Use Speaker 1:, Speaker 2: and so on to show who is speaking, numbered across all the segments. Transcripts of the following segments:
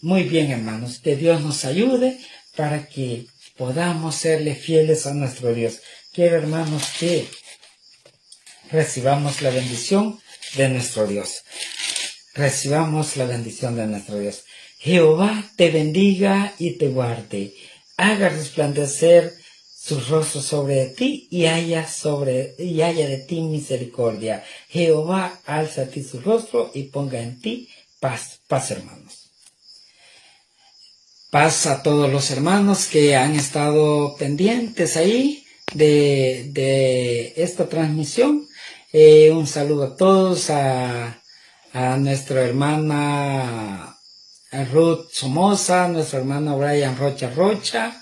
Speaker 1: Muy bien, hermanos, que Dios nos ayude para que podamos serle fieles a nuestro Dios. Quiero, hermanos, que recibamos la bendición de nuestro Dios. Recibamos la bendición de nuestro Dios. Jehová te bendiga y te guarde. Haga resplandecer su rostro sobre ti y haya de ti misericordia. Jehová alza a ti su rostro y ponga en ti paz. Paz, hermanos. Paz a todos los hermanos que han estado pendientes ahí de esta transmisión. Un saludo a todos, a nuestra hermana Ruth Somoza, nuestro hermano Brian Rocha,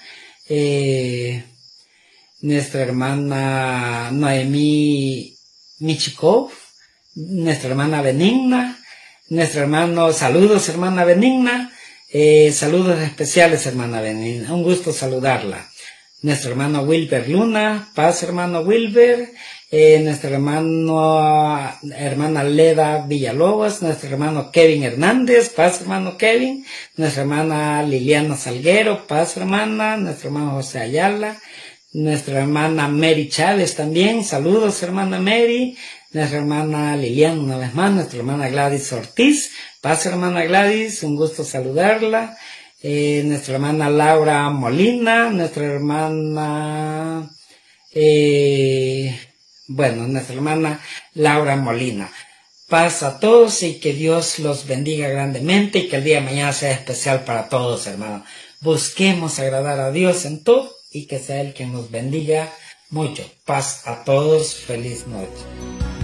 Speaker 1: nuestra hermana Noemí Michikov, nuestra hermana Benigna, nuestro hermano, saludos hermana Benigna, saludos especiales hermana Benigna, un gusto saludarla. Nuestro hermano Wilber Luna, paz hermano Wilber, nuestra hermana Leda Villalobos, nuestro hermano Kevin Hernández, paz hermano Kevin, nuestra hermana Liliana Salguero, paz hermana, nuestro hermano José Ayala, nuestra hermana Mary Chávez también, saludos hermana Mary, nuestra hermana Liliana una vez más, nuestra hermana Gladys Ortiz, paz hermana Gladys, un gusto saludarla. Nuestra hermana Laura Molina, nuestra hermana Laura Molina. Paz a todos y que Dios los bendiga grandemente y que el día de mañana sea especial para todos, hermanos. Busquemos agradar a Dios en todo y que sea Él quien nos bendiga mucho. Paz a todos, feliz noche.